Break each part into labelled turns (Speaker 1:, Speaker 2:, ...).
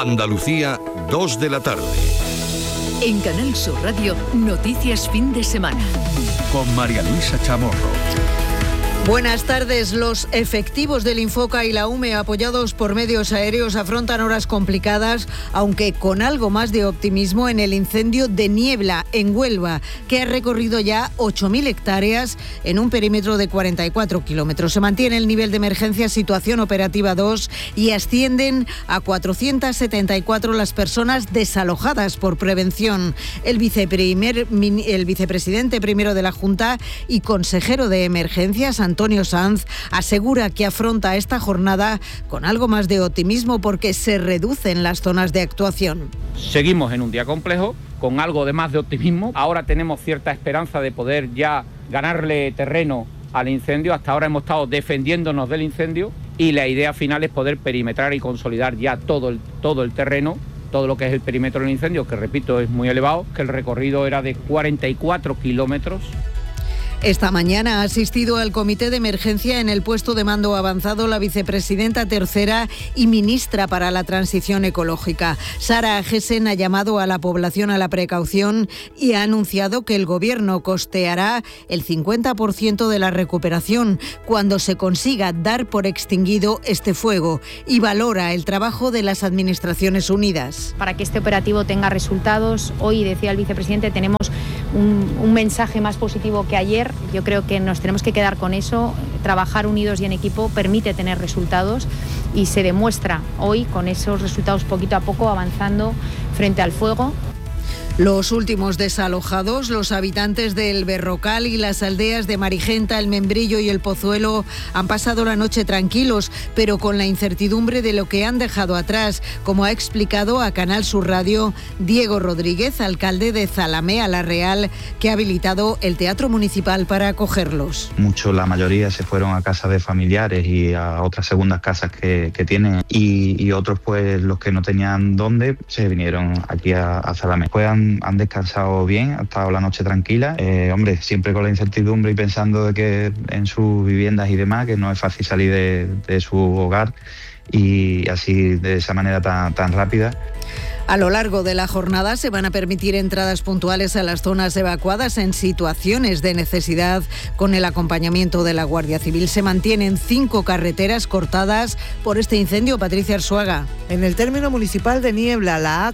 Speaker 1: Andalucía, 2 de la tarde.
Speaker 2: En Canal Sur Radio, Noticias Fin de Semana.
Speaker 3: Con María Luisa Chamorro.
Speaker 4: Buenas tardes. Los efectivos del Infoca y la UME, apoyados por medios aéreos, afrontan horas complicadas, aunque con algo más de optimismo, en el incendio de Niebla, en Huelva, que ha recorrido ya 8.000 hectáreas en un perímetro de 44 kilómetros. Se mantiene el nivel de emergencia situación operativa 2 y ascienden a 474 las personas desalojadas por prevención. El vicepresidente primero de la Junta y consejero de Emergencias, Antonio Sanz, asegura que afronta esta jornada con algo más de optimismo porque se reducen las zonas de actuación.
Speaker 5: Seguimos en un día complejo, con algo de más de optimismo. Ahora tenemos cierta esperanza de poder ya ganarle terreno al incendio. Hasta ahora hemos estado defendiéndonos del incendio y la idea final es poder perimetrar y consolidar ya todo el terreno, todo lo que es el perímetro del incendio, que repito es muy elevado, que el recorrido era de 44 kilómetros.
Speaker 4: Esta mañana ha asistido al comité de emergencia en el puesto de mando avanzado la vicepresidenta tercera y ministra para la transición ecológica. Sara Agesen ha llamado a la población a la precaución y ha anunciado que el gobierno costeará el 50% de la recuperación cuando se consiga dar por extinguido este fuego, y valora el trabajo de las administraciones unidas.
Speaker 6: Para que este operativo tenga resultados, hoy, decía el vicepresidente, tenemos un mensaje más positivo que ayer. Yo creo que nos tenemos que quedar con eso. Trabajar unidos y en equipo permite tener resultados y se demuestra hoy con esos resultados poquito a poco avanzando frente al fuego.
Speaker 4: Los últimos desalojados, los habitantes del Berrocal y las aldeas de Marigenta, El Membrillo y El Pozuelo, han pasado la noche tranquilos, pero con la incertidumbre de lo que han dejado atrás, como ha explicado a Canal Sur Radio Diego Rodríguez, alcalde de Zalamea la Real, que ha habilitado el Teatro Municipal para acogerlos.
Speaker 7: Muchos, la mayoría, se fueron a casas de familiares y a otras segundas casas que tienen, y otros, pues los que no tenían dónde, se vinieron aquí a Zalamea. Pues han descansado bien, han estado la noche tranquila. Hombre, siempre con la incertidumbre y pensando de que en sus viviendas y demás, que no es fácil salir de su hogar y así de esa manera tan rápida.
Speaker 4: A lo largo de la jornada se van a permitir entradas puntuales a las zonas evacuadas en situaciones de necesidad con el acompañamiento de la Guardia Civil. Se mantienen 5 carreteras cortadas por este incendio. Patricia Arzuaga.
Speaker 8: En el término municipal de Niebla, la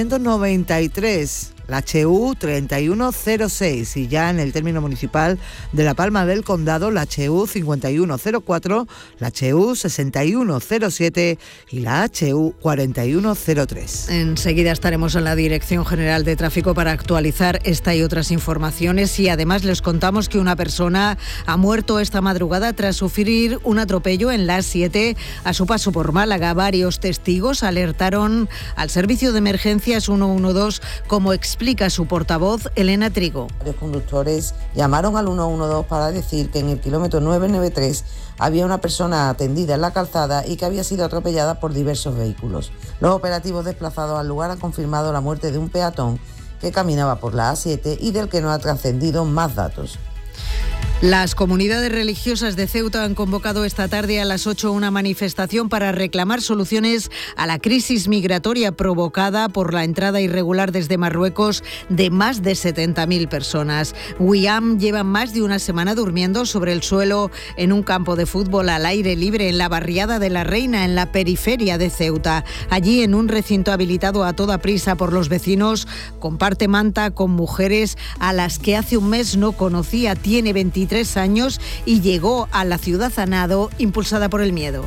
Speaker 8: A493, la HU 3106, y ya en el término municipal de La Palma del Condado, la HU 5104, la HU 6107 y la HU 4103.
Speaker 4: Enseguida estaremos en la Dirección General de Tráfico para actualizar esta y otras informaciones, y además les contamos que una persona ha muerto esta madrugada tras sufrir un atropello en la A7 a su paso por Málaga. Varios testigos alertaron al servicio de emergencias 112, como explica su portavoz Elena Trigo.
Speaker 9: Los conductores llamaron al 112 para decir que en el kilómetro 993 había una persona atendida en la calzada y que había sido atropellada por diversos vehículos. Los operativos desplazados al lugar han confirmado la muerte de un peatón que caminaba por la A7 y del que no ha trascendido más datos.
Speaker 4: Las comunidades religiosas de Ceuta han convocado esta tarde a las 8 una manifestación para reclamar soluciones a la crisis migratoria provocada por la entrada irregular desde Marruecos de más de 70.000 personas. Wiam lleva más de una semana durmiendo sobre el suelo en un campo de fútbol al aire libre en la barriada de La Reina, en la periferia de Ceuta. Allí, en un recinto habilitado a toda prisa por los vecinos, comparte manta con mujeres a las que hace un mes no conocía. Tiene 23 años y llegó a la ciudad a nado, impulsada por el miedo.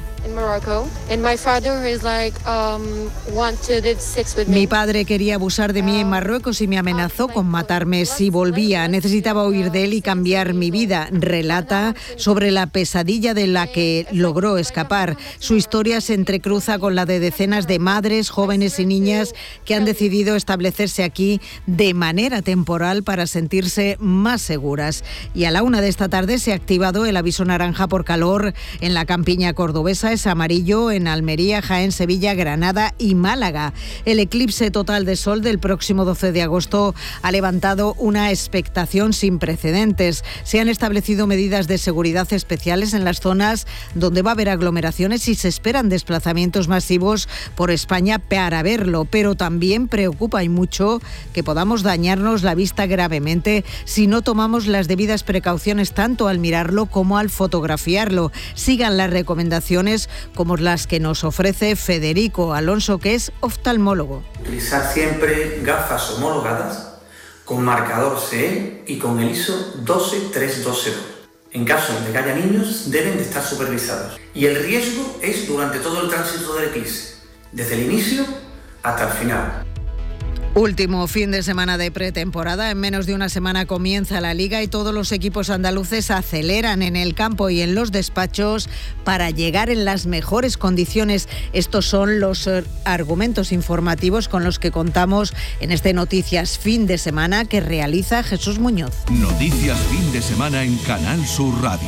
Speaker 4: Mi padre quería abusar de mí en Marruecos y me amenazó con matarme si volvía. Necesitaba huir de él y cambiar mi vida. Relata sobre la pesadilla de la que logró escapar. Su historia se entrecruza con la de decenas de madres, jóvenes y niñas que han decidido establecerse aquí de manera temporal para sentirse más seguras. Y a la 1 de esta tarde se ha activado el aviso naranja por calor en la campiña cordobesa, es amarillo en Almería, Jaén, Sevilla, Granada y Málaga. El eclipse total de sol del próximo 12 de agosto ha levantado una expectación sin precedentes. Se han establecido medidas de seguridad especiales en las zonas donde va a haber aglomeraciones y se esperan desplazamientos masivos por España para verlo, pero también preocupa y mucho que podamos dañarnos la vista gravemente si no tomamos las debidas precauciones tanto al mirarlo como al fotografiarlo. Sigan las recomendaciones como las que nos ofrece Federico Alonso, que es oftalmólogo.
Speaker 10: Utilizar siempre gafas homologadas con marcador CE y con el ISO 12320. En caso de que haya niños, deben de estar supervisados. Y el riesgo es durante todo el tránsito del eclipse, desde el inicio hasta el final.
Speaker 4: Último fin de semana de pretemporada. En menos de una semana comienza la Liga y todos los equipos andaluces aceleran en el campo y en los despachos para llegar en las mejores condiciones. Estos son los argumentos informativos con los que contamos en este Noticias Fin de Semana que realiza Jesús Muñoz.
Speaker 3: Noticias Fin de Semana en Canal Sur Radio.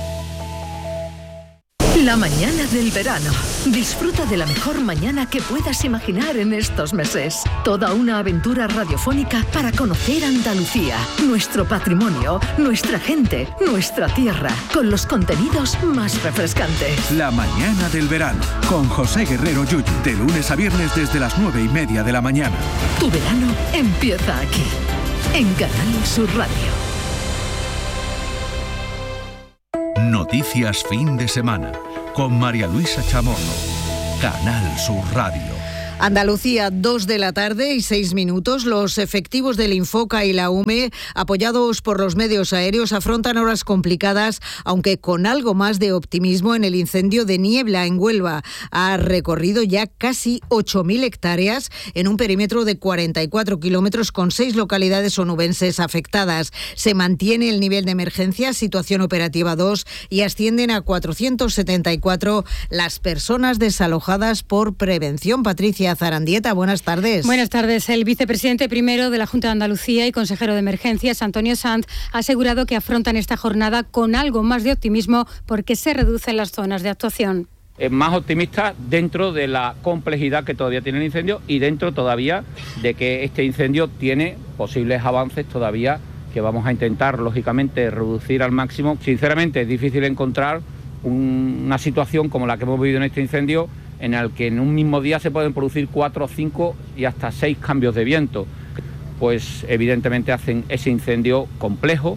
Speaker 2: La mañana del verano. Disfruta de la mejor mañana que puedas imaginar en estos meses. Toda una aventura radiofónica para conocer Andalucía, nuestro patrimonio, nuestra gente, nuestra tierra, con los contenidos más refrescantes.
Speaker 3: La mañana del verano, con José Guerrero Yuyu, de lunes a viernes desde las 9:30 de la mañana.
Speaker 2: Tu verano empieza aquí, en Canal Sur Radio.
Speaker 3: Noticias Fin de Semana, con María Luisa Chamorro, Canal Sur Radio.
Speaker 4: Andalucía, 2 de la tarde y 6 minutos. Los efectivos del Infoca y la UME, apoyados por los medios aéreos, afrontan horas complicadas, aunque con algo más de optimismo en el incendio de Niebla, en Huelva. Ha recorrido ya casi 8.000 hectáreas en un perímetro de 44 kilómetros con 6 localidades onubenses afectadas. Se mantiene el nivel de emergencia, situación operativa 2, y ascienden a 474 las personas desalojadas por prevención. Patricia Zarandieta, buenas tardes.
Speaker 11: Buenas tardes. El vicepresidente primero de la Junta de Andalucía y consejero de Emergencias, Antonio Sanz, ha asegurado que afrontan esta jornada con algo más de optimismo porque se reducen las zonas de actuación.
Speaker 5: Más optimista dentro de la complejidad que todavía tiene el incendio y dentro todavía de que este incendio tiene posibles avances todavía que vamos a intentar, lógicamente, reducir al máximo. Sinceramente, es difícil encontrar una situación como la que hemos vivido en este incendio, en el que en un mismo día se pueden producir 4, 5 y hasta 6 cambios de viento. Pues evidentemente hacen ese incendio complejo,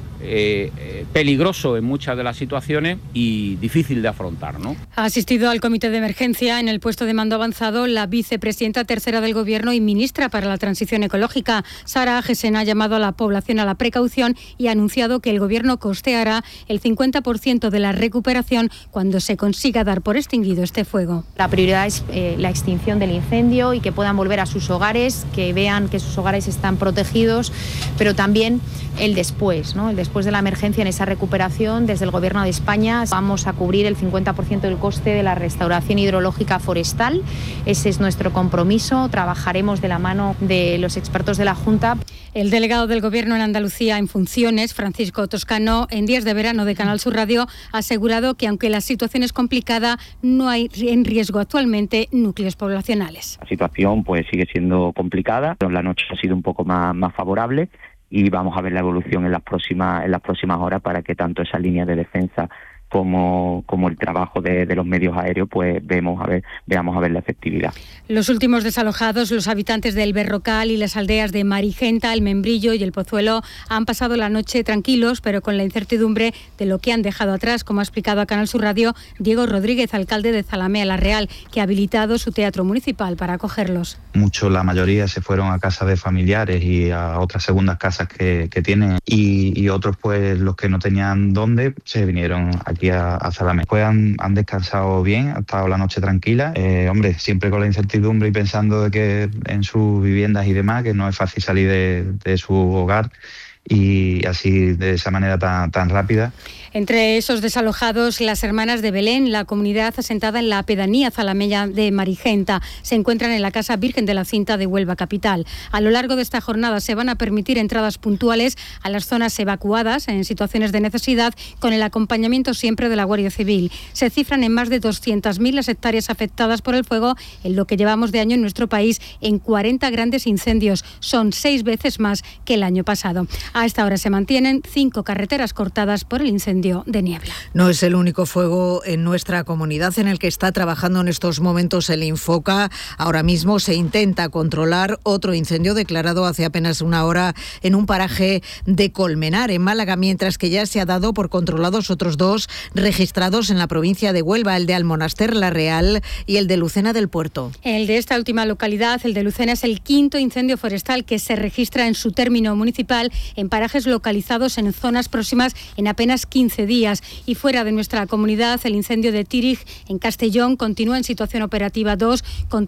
Speaker 5: peligroso en muchas de las situaciones y difícil de afrontar, ¿no?
Speaker 11: Ha asistido al comité de emergencia en el puesto de mando avanzado la vicepresidenta tercera del Gobierno y ministra para la Transición Ecológica. Sara Agesen ha llamado a la población a la precaución y ha anunciado que el Gobierno costeará el 50% de la recuperación cuando se consiga dar por extinguido este fuego.
Speaker 6: La prioridad es la extinción del incendio y que puedan volver a sus hogares, que vean que sus hogares están protegidos, pero también el después, ¿no? El después de la emergencia, en esa recuperación, desde el Gobierno de España vamos a cubrir el 50% del coste de la restauración hidrológica forestal. Ese es nuestro compromiso. Trabajaremos de la mano de los expertos de la Junta.
Speaker 11: El delegado del Gobierno en Andalucía en funciones, Francisco Toscano, en Días de Verano de Canal Sur Radio, ha asegurado que aunque la situación es complicada, no hay en riesgo actualmente núcleos poblacionales.
Speaker 12: La situación pues sigue siendo complicada, pero la noche ha sido un poco más favorable. Y vamos a ver la evolución en las próximas horas para que tanto esa línea de defensa como el trabajo de los medios aéreos, pues veamos a ver la efectividad.
Speaker 11: Los últimos desalojados, los habitantes del Berrocal y las aldeas de Marigenta, El Membrillo y El Pozuelo, han pasado la noche tranquilos, pero con la incertidumbre de lo que han dejado atrás, como ha explicado a Canal Sur Radio Diego Rodríguez, alcalde de Zalamea la Real, que ha habilitado su teatro municipal para acogerlos.
Speaker 7: La mayoría se fueron a casa de familiares y a otras segundas casas que tienen, y otros, pues los que no tenían dónde, se vinieron aquí a Zalamea. Pues han descansado bien, ha estado la noche tranquila. Siempre con la incertidumbre y pensando de que en sus viviendas y demás, que no es fácil salir de su hogar, y así de esa manera tan rápida.
Speaker 11: Entre esos desalojados, las Hermanas de Belén, la comunidad asentada en la pedanía zalameña de Marigenta, se encuentran en la Casa Virgen de la Cinta de Huelva capital. A lo largo de esta jornada se van a permitir entradas puntuales a las zonas evacuadas en situaciones de necesidad, con el acompañamiento siempre de la Guardia Civil. Se cifran en más de 200.000 las hectáreas afectadas por el fuego en lo que llevamos de año en nuestro país, en 40 grandes incendios. Son 6 veces más que el año pasado. A esta hora se mantienen 5 carreteras cortadas por el incendio de Niebla.
Speaker 4: No es el único fuego en nuestra comunidad en el que está trabajando en estos momentos el Infoca. Ahora mismo se intenta controlar otro incendio declarado hace apenas una hora en un paraje de Colmenar, en Málaga, mientras que ya se ha dado por controlados otros 2 registrados en la provincia de Huelva, el de Almonaster La Real y el de Lucena del Puerto.
Speaker 11: El de esta última localidad, el de Lucena, es el 5º incendio forestal que se registra en su término municipal en parajes localizados en zonas próximas en apenas 15 días. Y fuera de nuestra comunidad, el incendio de Tírig en Castellón continúa en situación operativa 2, con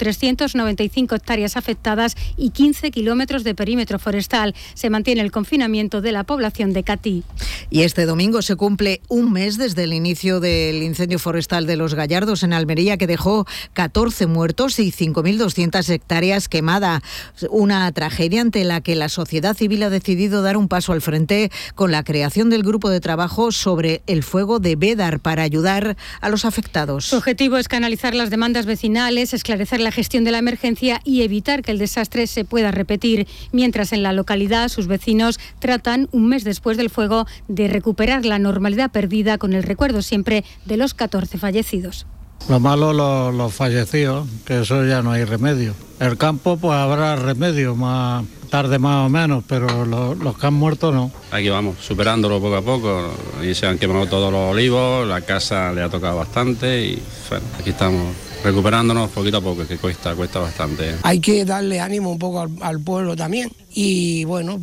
Speaker 11: 395 hectáreas afectadas y 15 kilómetros de perímetro forestal. Se mantiene el confinamiento de la población de Catí.
Speaker 4: Y este domingo se cumple un mes desde el inicio del incendio forestal de Los Gallardos en Almería, que dejó 14 muertos y 5.200 hectáreas quemadas. Una tragedia ante la que la sociedad civil ha decidido dar un paso al frente con la creación del grupo de trabajo sobre el fuego de Bédar para ayudar a los afectados.
Speaker 11: Su objetivo es canalizar las demandas vecinales, esclarecer la gestión de la emergencia y evitar que el desastre se pueda repetir. Mientras en la localidad sus vecinos tratan, un mes después del fuego, de recuperar la normalidad perdida, con el recuerdo siempre de los 14 fallecidos.
Speaker 13: Lo malo, los fallecidos, que eso ya no hay remedio. El campo, pues habrá remedio, más tarde más o menos, pero los que han muerto no.
Speaker 14: Aquí vamos, superándolo poco a poco, y se han quemado todos los olivos, la casa le ha tocado bastante y bueno, aquí estamos recuperándonos poquito a poco, que cuesta bastante.
Speaker 15: Hay que darle ánimo un poco al pueblo también, y bueno,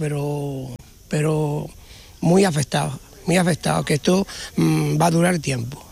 Speaker 15: pero muy afectado, que esto va a durar tiempo.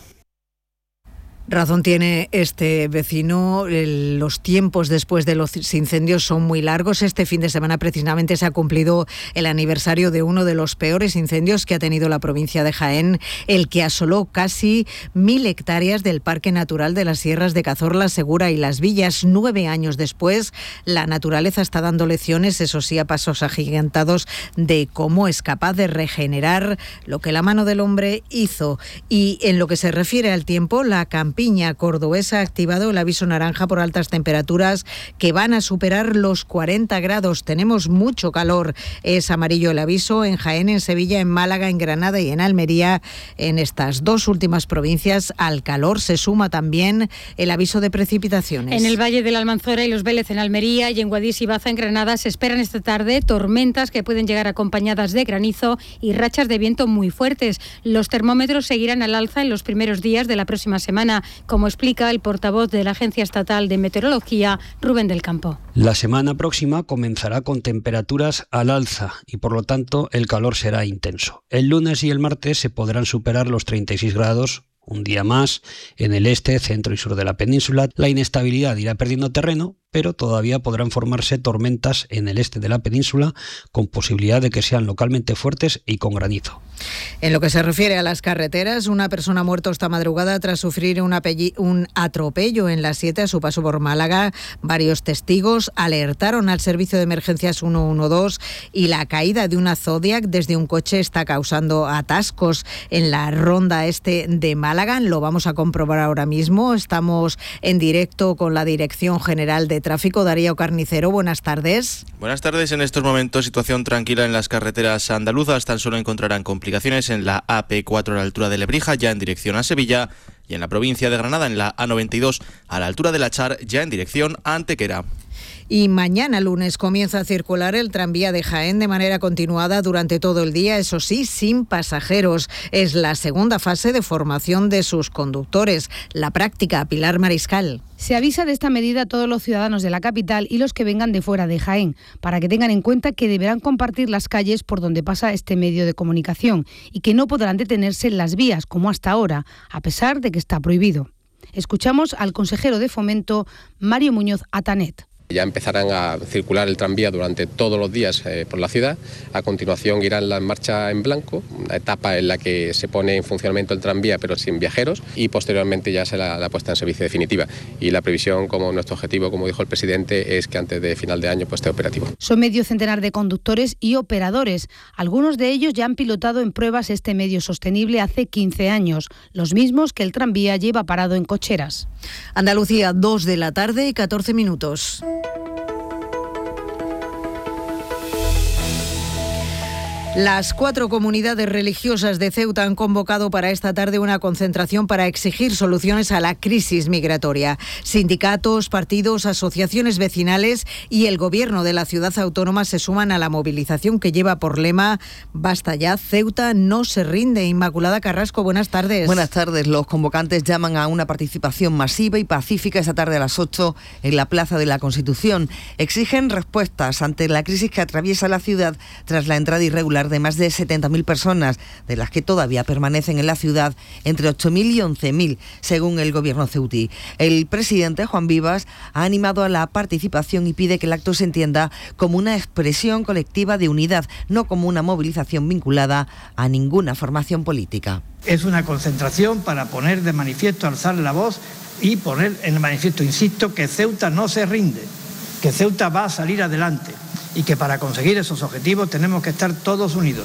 Speaker 4: Razón tiene este vecino, los tiempos después de los incendios son muy largos. Este fin de semana precisamente se ha cumplido el aniversario de uno de los peores incendios que ha tenido la provincia de Jaén, el que asoló casi 1.000 hectáreas del Parque Natural de las Sierras de Cazorla, Segura y Las Villas. 9 años después, la naturaleza está dando lecciones, eso sí, a pasos agigantados, de cómo es capaz de regenerar lo que la mano del hombre hizo. Y en lo que se refiere al tiempo, la Campiña cordobesa ha activado el aviso naranja por altas temperaturas que van a superar los 40 grados. Tenemos mucho calor. Es amarillo el aviso en Jaén, en Sevilla, en Málaga, en Granada y en Almería. En estas 2 últimas provincias al calor se suma también el aviso de precipitaciones.
Speaker 11: En el Valle de la Almanzora y Los Vélez en Almería y en Guadix y Baza en Granada se esperan esta tarde tormentas que pueden llegar acompañadas de granizo y rachas de viento muy fuertes. Los termómetros seguirán al alza en los primeros días de la próxima semana, como explica el portavoz de la Agencia Estatal de Meteorología, Rubén del Campo.
Speaker 16: La semana próxima comenzará con temperaturas al alza y por lo tanto el calor será intenso. El lunes y el martes se podrán superar los 36 grados. Un día más, en el este, centro y sur de la península, la inestabilidad irá perdiendo terreno, pero todavía podrán formarse tormentas en el este de la península, con posibilidad de que sean localmente fuertes y con granizo.
Speaker 4: En lo que se refiere a las carreteras, una persona ha muerto esta madrugada tras sufrir un atropello en la 7 a su paso por Málaga. Varios testigos alertaron al servicio de emergencias 112 y la caída de una Zodiac desde un coche está causando atascos en la ronda este de Málaga. Lo vamos a comprobar ahora mismo. Estamos en directo con la Dirección General de Tráfico. Darío Carnicero, buenas tardes.
Speaker 17: Buenas tardes. En estos momentos situación tranquila en las carreteras andaluzas. Tan solo encontrarán complicaciones en la AP4 a la altura de Lebrija, ya en dirección a Sevilla, y en la provincia de Granada en la A92 a la altura de La Char, ya en dirección a Antequera.
Speaker 4: Y mañana lunes comienza a circular el tranvía de Jaén de manera continuada durante todo el día, eso sí, sin pasajeros. Es la segunda fase de formación de sus conductores. La práctica, Pilar Mariscal.
Speaker 18: Se avisa de esta medida a todos los ciudadanos de la capital y los que vengan de fuera de Jaén, para que tengan en cuenta que deberán compartir las calles por donde pasa este medio de comunicación y que no podrán detenerse en las vías, como hasta ahora, a pesar de que está prohibido. Escuchamos al consejero de Fomento, Mario Muñoz Atanet.
Speaker 19: Ya empezarán a circular el tranvía durante todos los días por la ciudad. A continuación irán las marchas en blanco, una etapa en la que se pone en funcionamiento el tranvía pero sin viajeros, y posteriormente ya será la puesta en servicio definitiva. Y la previsión, como nuestro objetivo, como dijo el presidente, es que antes de final de año esté operativo.
Speaker 18: Son medio centenar de conductores y operadores. Algunos de ellos ya han pilotado en pruebas este medio sostenible hace 15 años, los mismos que el tranvía lleva parado en cocheras.
Speaker 4: Andalucía, 2 de la tarde y 14 minutos. Las 4 comunidades religiosas de Ceuta han convocado para esta tarde una concentración para exigir soluciones a la crisis migratoria. Sindicatos, partidos, asociaciones vecinales y el gobierno de la ciudad autónoma se suman a la movilización que lleva por lema "Basta ya, Ceuta no se rinde". Inmaculada Carrasco, buenas tardes.
Speaker 20: Buenas tardes. Los convocantes llaman a una participación masiva y pacífica esta tarde a las 8 en la Plaza de la Constitución. Exigen respuestas ante la crisis que atraviesa la ciudad tras la entrada irregular de más de 70.000 personas, de las que todavía permanecen en la ciudad entre 8.000 y 11.000, según el gobierno ceutí. El presidente, Juan Vivas, ha animado a la participación y pide que el acto se entienda como una expresión colectiva de unidad, no como una movilización vinculada a ninguna formación política.
Speaker 21: Es una concentración para poner de manifiesto, alzar la voz y poner en manifiesto, insisto, que Ceuta no se rinde, que Ceuta va a salir adelante y que para conseguir esos objetivos tenemos que estar todos unidos.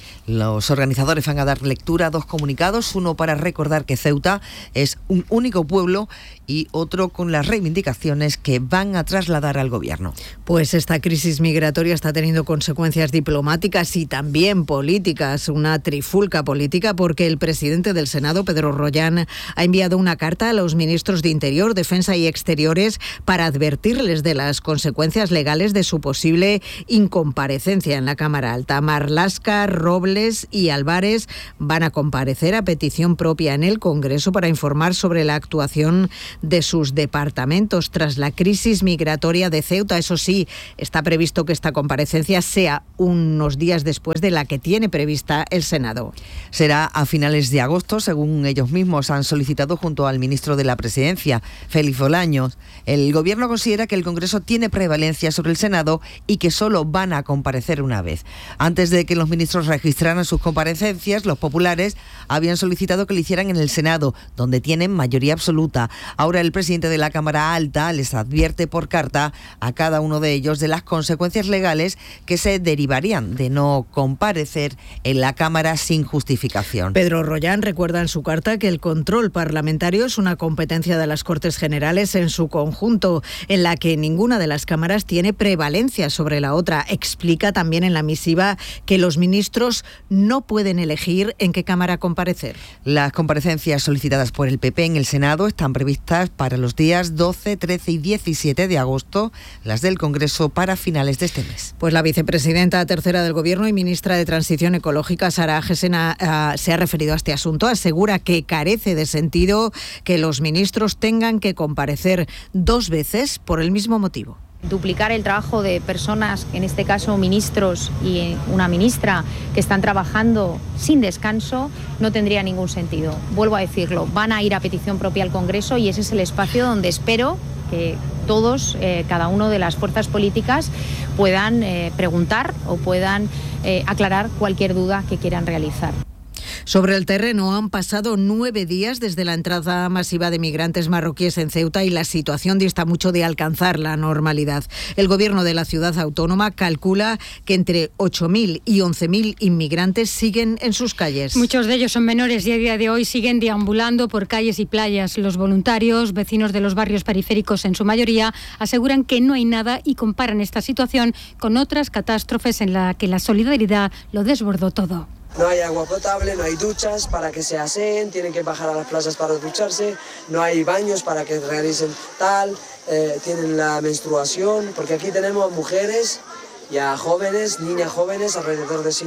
Speaker 20: Los organizadores van a dar lectura a 2 comunicados, uno para recordar que Ceuta es un único pueblo y otro con las reivindicaciones que van a trasladar al gobierno.
Speaker 4: Pues esta crisis migratoria está teniendo consecuencias diplomáticas y también políticas, una trifulca política, porque el presidente del Senado, Pedro Rollán, ha enviado una carta a los ministros de Interior, Defensa y Exteriores para advertirles de las consecuencias legales de su posible incomparecencia en la Cámara Alta. Marlaska, Robles y Álvarez van a comparecer a petición propia en el Congreso para informar sobre la actuación de sus departamentos tras la crisis migratoria de Ceuta. Eso sí, está previsto que esta comparecencia sea unos días después de la que tiene prevista el Senado.
Speaker 20: Será a finales de agosto, según ellos mismos han solicitado junto al ministro de la Presidencia, Félix Bolaños. El Gobierno considera que el Congreso tiene prevalencia sobre el Senado y que solo van a comparecer una vez. Antes de que los ministros registraran sus comparecencias, los populares habían solicitado que lo hicieran en el Senado, donde tienen mayoría absoluta. Ahora el presidente de la Cámara Alta les advierte por carta a cada uno de ellos de las consecuencias legales que se derivarían de no comparecer en la Cámara sin justificación.
Speaker 4: Pedro Rollán recuerda en su carta que el control parlamentario es una competencia de las Cortes Generales en su conjunto, en la que ninguna de las cámaras tiene prevalencia sobre la otra. Explica también en la misiva que los ministros no pueden elegir en qué Cámara comparecer.
Speaker 20: Las comparecencias solicitadas por el PP en el Senado están previstas para los días 12, 13 y 17 de agosto, las del Congreso para finales de este mes.
Speaker 4: Pues la vicepresidenta tercera del Gobierno y ministra de Transición Ecológica, Sara Agesen, se ha referido a este asunto. Asegura que carece de sentido que los ministros tengan que comparecer 2 veces por el mismo motivo.
Speaker 6: Duplicar el trabajo de personas, en este caso ministros y una ministra, que están trabajando sin descanso, no tendría ningún sentido. Vuelvo a decirlo, van a ir a petición propia al Congreso y ese es el espacio donde espero que todos, cada uno de las fuerzas políticas, puedan preguntar o puedan aclarar cualquier duda que quieran realizar.
Speaker 4: Sobre el terreno, han pasado 9 días desde la entrada masiva de migrantes marroquíes en Ceuta y la situación dista mucho de alcanzar la normalidad. El gobierno de la ciudad autónoma calcula que entre 8.000 y 11.000 inmigrantes siguen en sus calles.
Speaker 11: Muchos de ellos son menores y a día de hoy siguen deambulando por calles y playas. Los voluntarios, vecinos de los barrios periféricos en su mayoría, aseguran que no hay nada y comparan esta situación con otras catástrofes en las que la solidaridad lo desbordó todo.
Speaker 22: No hay agua potable, no hay duchas para que se aseen, tienen que bajar a las playas para ducharse, no hay baños para que realicen tal, tienen la menstruación, porque aquí tenemos mujeres y a jóvenes, niñas jóvenes, alrededor de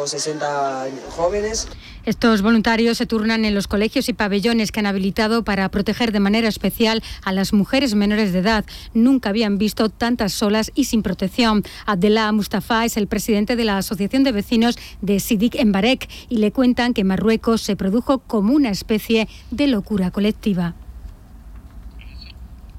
Speaker 22: 160 jóvenes.
Speaker 11: Estos voluntarios se turnan en los colegios y pabellones que han habilitado para proteger de manera especial a las mujeres menores de edad. Nunca habían visto tantas solas y sin protección. Abdellah Mustafa es el presidente de la Asociación de Vecinos de Sidik en Barek y le cuentan que en Marruecos se produjo como una especie de locura colectiva.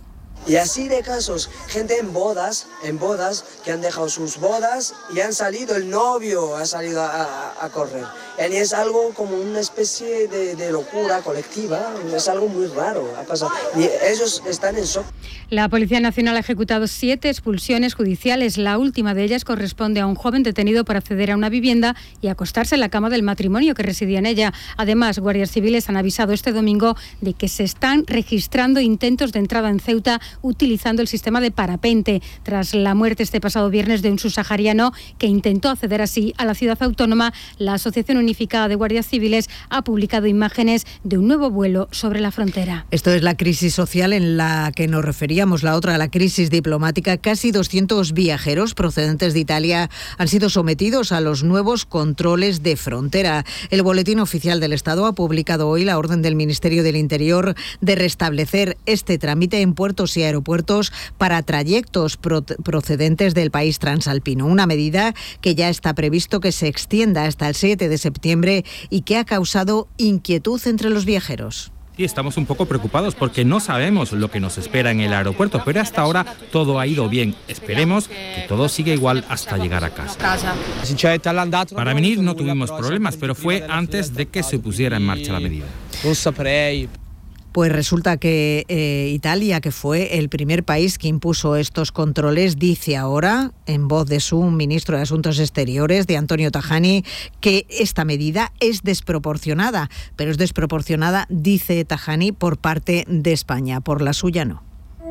Speaker 22: Y así de casos, gente en bodas que han dejado sus bodas y han salido, el novio ha salido a correr. Y es algo como una especie de locura colectiva, es algo muy raro, ha pasado. Y ellos están en shock.
Speaker 11: La Policía Nacional ha ejecutado 7 expulsiones judiciales. La última de ellas corresponde a un joven detenido por acceder a una vivienda y acostarse en la cama del matrimonio que residía en ella. Además, guardias civiles han avisado este domingo de que se están registrando intentos de entrada en Ceuta utilizando el sistema de parapente, tras la muerte este pasado viernes de un subsahariano que intentó acceder así a la ciudad autónoma. La Asociación Unificada de Guardias Civiles ha publicado imágenes de un nuevo vuelo sobre la frontera.
Speaker 4: Esto es la crisis social en la que nos referíamos, la otra, la crisis diplomática. Casi 200 viajeros procedentes de Italia han sido sometidos a los nuevos controles de frontera. El Boletín Oficial del Estado ha publicado hoy la orden del Ministerio del Interior de restablecer este trámite en puertos y aeropuertos para trayectos procedentes del país transalpino. Una medida que ya está previsto que se extienda hasta el 7 de septiembre y que ha causado inquietud entre los viajeros.
Speaker 1: Sí, estamos un poco preocupados porque no sabemos lo que nos espera en el aeropuerto, pero hasta ahora todo ha ido bien. Esperemos que todo siga igual hasta llegar a casa. Para venir no tuvimos problemas, pero fue antes de que se pusiera en marcha la medida.
Speaker 4: Pues resulta que Italia, que fue el primer país que impuso estos controles, dice ahora, en voz de su ministro de Asuntos Exteriores, de Antonio Tajani, que esta medida es desproporcionada. Pero es desproporcionada, dice Tajani, por parte de España, por la suya no.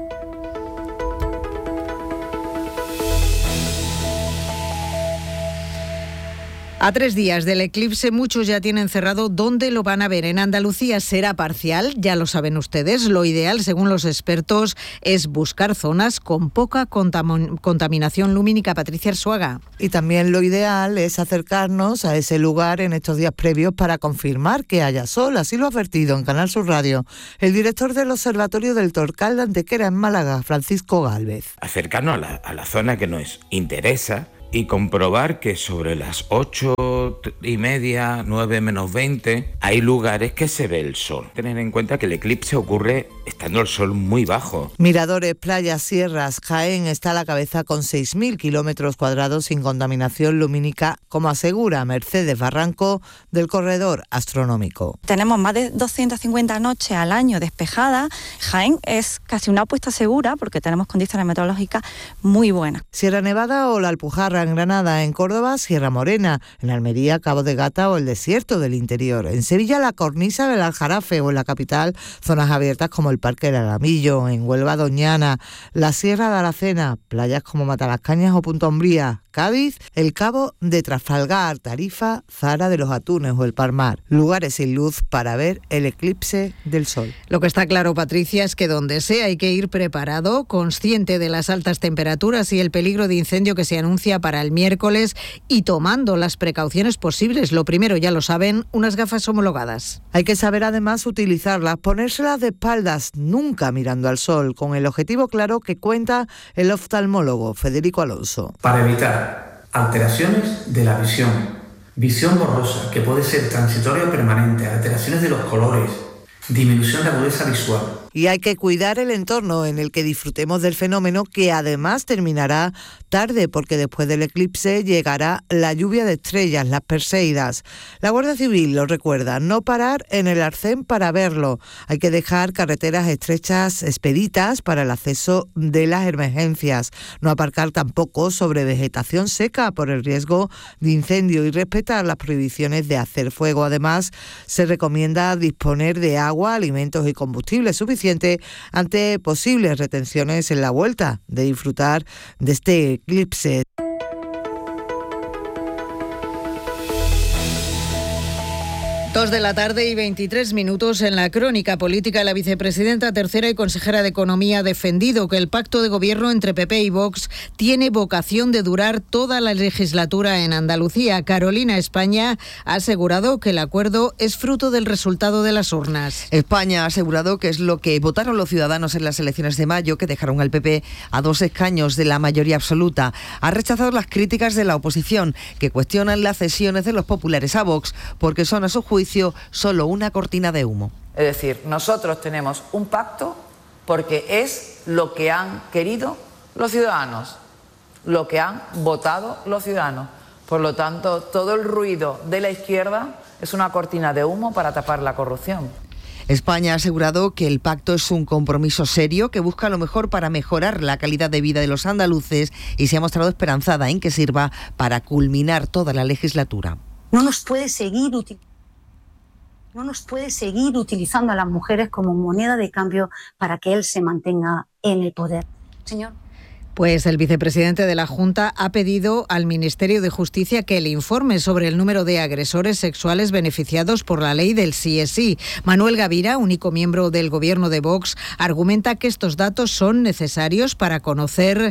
Speaker 4: A 3 días del eclipse, muchos ya tienen cerrado dónde lo van a ver. En Andalucía será parcial, ya lo saben ustedes. Lo ideal, según los expertos, es buscar zonas con poca contaminación lumínica. Patricia Arzuaga.
Speaker 8: Y también lo ideal es acercarnos a ese lugar en estos días previos para confirmar que haya sol. Así lo ha advertido en Canal Sur Radio el director del Observatorio del Torcal de Antequera en Málaga, Francisco Gálvez.
Speaker 23: Acercarnos a la zona que nos interesa y comprobar que sobre las 8:30, 9 menos 20, hay lugares que se ve el sol. Tener en cuenta que el eclipse ocurre estando el sol muy bajo.
Speaker 8: Miradores, playas, sierras, Jaén está a la cabeza con 6.000 kilómetros cuadrados sin contaminación lumínica, como asegura Mercedes Barranco del Corredor Astronómico.
Speaker 24: Tenemos más de 250 noches al año despejadas. Jaén es casi una apuesta segura porque tenemos condiciones meteorológicas muy buenas.
Speaker 8: Sierra Nevada o la Alpujarra en Granada, en Córdoba, Sierra Morena, en Almería, Cabo de Gata o el desierto del interior. En Sevilla, la cornisa del Aljarafe o en la capital, zonas abiertas como el Parque del Alamillo, en Huelva, Doñana, la Sierra de Aracena, playas como Matalascañas o Punta Umbría, Cádiz, el Cabo de Trafalgar, Tarifa, Zara de los Atunes o el Palmar. Lugares sin luz para ver el eclipse del sol.
Speaker 4: Lo que está claro, Patricia, es que donde sea hay que ir preparado, consciente de las altas temperaturas y el peligro de incendio que se anuncia para el miércoles y tomando las precauciones posibles. Lo primero, ya lo saben, unas gafas homologadas.
Speaker 8: Hay que saber además utilizarlas, ponérselas de espaldas, nunca mirando al sol, con el objetivo claro que cuenta el oftalmólogo Federico Alonso.
Speaker 10: Para evitar alteraciones de la visión borrosa, que puede ser transitoria o permanente, alteraciones de los colores, disminución de agudeza visual.
Speaker 8: Y hay que cuidar el entorno en el que disfrutemos del fenómeno, que además terminará tarde porque después del eclipse llegará la lluvia de estrellas, las Perseidas. La Guardia Civil lo recuerda, no parar en el arcén para verlo. Hay que dejar carreteras estrechas expeditas para el acceso de las emergencias. No aparcar tampoco sobre vegetación seca por el riesgo de incendio y respetar las prohibiciones de hacer fuego. Además, se recomienda disponer de agua, alimentos y combustible suficiente ante posibles retenciones en la vuelta de disfrutar de este eclipse.
Speaker 4: 2:23 p.m. En la crónica política, la vicepresidenta tercera y consejera de Economía ha defendido que el pacto de gobierno entre PP y Vox tiene vocación de durar toda la legislatura en Andalucía. Carolina España ha asegurado que el acuerdo es fruto del resultado de las urnas.
Speaker 20: España ha asegurado que es lo que votaron los ciudadanos en las elecciones de mayo, que dejaron al PP a 2 escaños de la mayoría absoluta. Ha rechazado las críticas de la oposición, que cuestionan las cesiones de los populares a Vox, porque son, a su juicio, solo una cortina de humo.
Speaker 25: Es decir, nosotros tenemos un pacto
Speaker 2: porque es lo que han querido los ciudadanos, lo que han votado los ciudadanos. Por lo tanto, todo el ruido de la izquierda es una cortina de humo para tapar la corrupción.
Speaker 20: España ha asegurado que el pacto es un compromiso serio que busca lo mejor para mejorar la calidad de vida de los andaluces y se ha mostrado esperanzada en que sirva para culminar toda la legislatura.
Speaker 3: No nos puede seguir utilizando a las mujeres como moneda de cambio para que él se mantenga en el poder. Señor.
Speaker 4: Pues el vicepresidente de la Junta ha pedido al Ministerio de Justicia que le informe sobre el número de agresores sexuales beneficiados por la ley del sí es sí. Manuel Gavira, único miembro del gobierno de Vox, argumenta que estos datos son necesarios para conocer